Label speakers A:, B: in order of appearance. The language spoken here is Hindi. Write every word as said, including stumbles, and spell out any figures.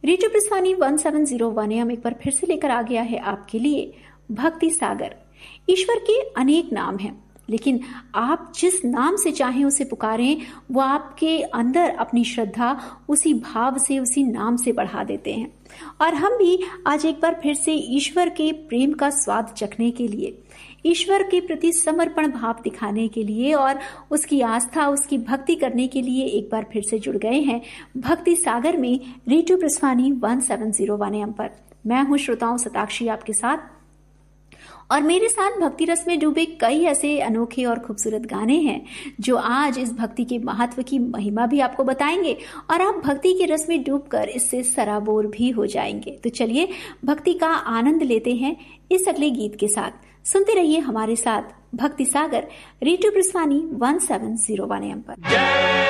A: Radio प्रस्थानी one seven zero one M एक बार फिर से लेकर आ गया है आपके लिए भक्ति सागर। ईश्वर के अनेक नाम हैं, लेकिन आप जिस नाम से चाहें उसे पुकारें, वो आपके अंदर अपनी श्रद्धा उसी भाव से, उसी नाम से बढ़ा देते हैं। और हम भी आज एक बार फिर से ईश्वर के प्रेम का स्वाद चखने के लिए, ईश्वर के प्रति समर्पण भाव दिखाने के लिए और उसकी आस्था, उसकी भक्ति करने के लिए एक बार फिर से जुड़ गए हैं भक्ति सागर में radio प्रस्थानी one seven zero one M पर। मैं हूं श्रोताओं सताक्षी आपके साथ, और मेरे साथ भक्ति रस में डूबे कई ऐसे अनोखे और खूबसूरत गाने हैं जो आज इस भक्ति के महत्व की महिमा भी आपको बताएंगे और आप भक्ति के रस में डूबकर इससे सराबोर भी हो जाएंगे। तो चलिए भक्ति का आनंद लेते हैं इस अगले गीत के साथ। सुनते रहिए हमारे साथ भक्ति सागर radio प्रस्थानी one seven zero one M पर।